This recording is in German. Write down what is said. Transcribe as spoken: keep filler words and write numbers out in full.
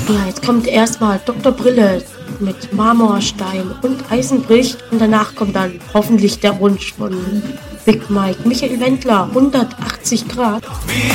Ja, jetzt kommt erstmal Doktor Brille mit Marmorstein und Eisenbricht und danach kommt dann hoffentlich der Wunsch von Big Mike. Michael Wendler, hundertachtzig Grad. Wir